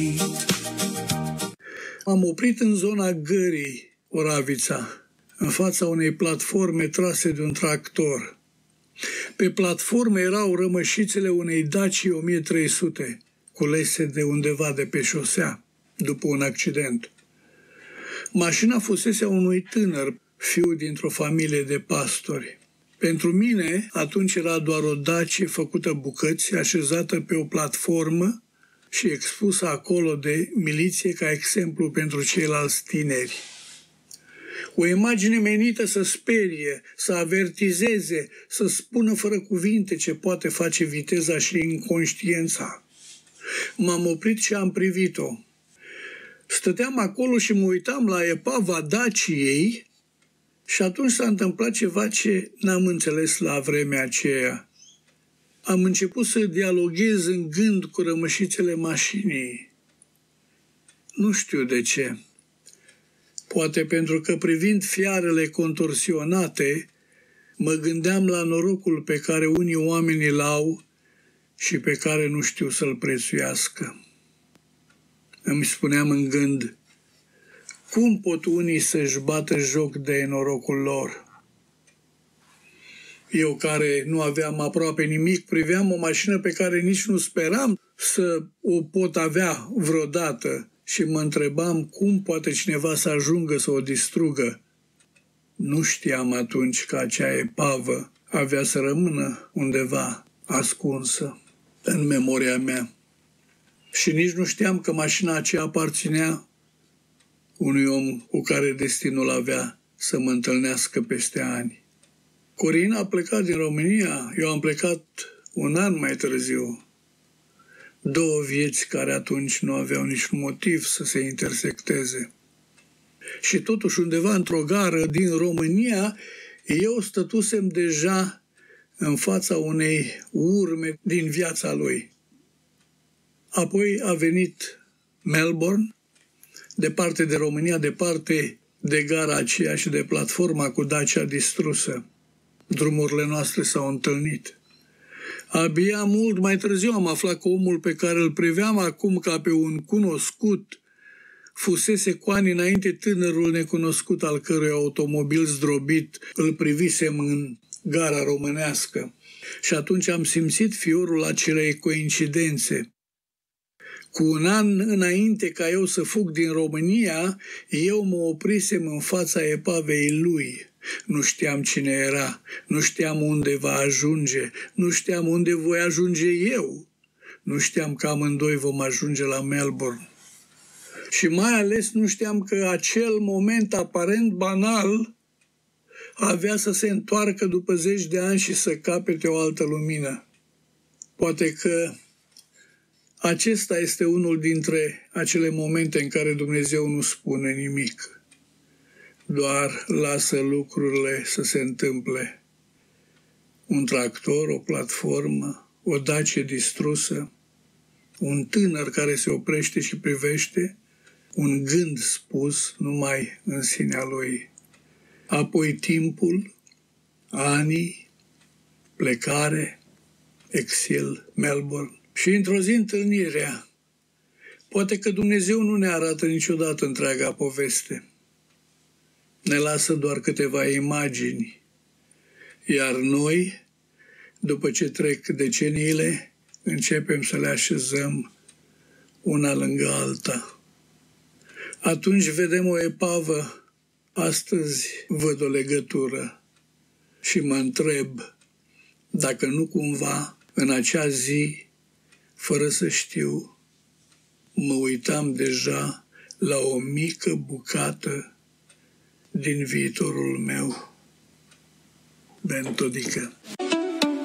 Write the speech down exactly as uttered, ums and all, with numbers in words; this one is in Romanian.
M-am oprit în zona Gării, Oravița, în fața unei platforme trase de un tractor. Pe platformă erau rămășițele unei Dacia o mie trei sute, culese de undeva de pe șosea, după un accident. Mașina fusese a unui tânăr, fiu dintr-o familie de pastori. Pentru mine, atunci era doar o Dacie făcută bucăți, așezată pe o platformă și expusă acolo de miliție ca exemplu pentru ceilalți tineri. O imagine menită să sperie, să avertizeze, să spună fără cuvinte ce poate face viteza și inconștiența. M-am oprit și am privit-o. Stăteam acolo și mă uitam la epava Daciei și atunci s-a întâmplat ceva ce n-am înțeles la vremea aceea. Am început să dialoghez în gând cu rămășițele mașinii. Nu știu de ce. Poate pentru că privind fiarele contorsionate, mă gândeam la norocul pe care unii oameni îl au și pe care nu știu să-l prețuiască. Îmi spuneam în gând, cum pot unii să-și bată joc de norocul lor? Eu, care nu aveam aproape nimic, priveam o mașină pe care nici nu speram să o pot avea vreodată și mă întrebam cum poate cineva să ajungă să o distrugă. Nu știam atunci că acea epavă avea să rămână undeva ascunsă în memoria mea. Și nici nu știam că mașina aceea aparținea unui om cu care destinul avea să mă întâlnească peste ani. Corina a plecat din România, eu am plecat un an mai târziu. Două vieți care atunci nu aveau niciun motiv să se intersecteze. Și totuși undeva într-o gară din România, eu stătusem deja în fața unei urme din viața lui. Apoi a venit Melbourne, departe de România, departe de gara aceea și de platforma cu Dacia distrusă. Drumurile noastre s-au întâlnit. Abia mult mai târziu am aflat că omul pe care îl priveam acum ca pe un cunoscut fusese cu ani înainte tânărul necunoscut al cărui automobil zdrobit îl privisem în gara românească. Și atunci am simțit fiorul acelei coincidențe. Cu un an înainte ca eu să fug din România, eu mă oprisem în fața epavei lui. Nu știam cine era, nu știam unde va ajunge, nu știam unde voi ajunge eu. Nu știam că amândoi vom ajunge la Melbourne. Și mai ales nu știam că acel moment aparent banal avea să se întoarcă după zeci de ani și să capete o altă lumină. Poate că acesta este unul dintre acele momente în care Dumnezeu nu spune nimic. Doar lasă lucrurile să se întâmple. Un tractor, o platformă, o Dacie distrusă, un tânăr care se oprește și privește, un gând spus numai în sinea lui. Apoi timpul, anii, plecare, exil, Melbourne și într-o zi întâlnirea. Poate că Dumnezeu nu ne arată niciodată întreaga poveste. Ne lasă doar câteva imagini, iar noi, după ce trec deceniile, începem să le așezăm una lângă alta. Atunci vedem o epavă, astăzi văd o legătură și mă întreb dacă nu cumva în acea zi, fără să știu, mă uitam deja la o mică bucată din viitorul meu. Ben Todică.